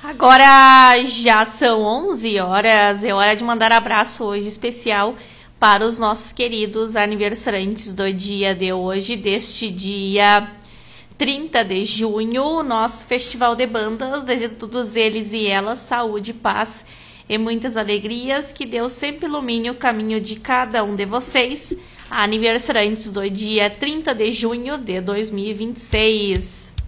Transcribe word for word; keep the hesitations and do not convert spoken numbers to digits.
Agora já são onze horas, é hora de mandar abraço hoje especial para os nossos queridos aniversariantes do dia de hoje, deste dia trinta de junho, nosso Festival de Bandas. Desejo a todos eles e elas saúde, paz e muitas alegrias. Que Deus sempre ilumine o caminho de cada um de vocês, aniversariantes do dia trinta de junho de dois mil e vinte e seis.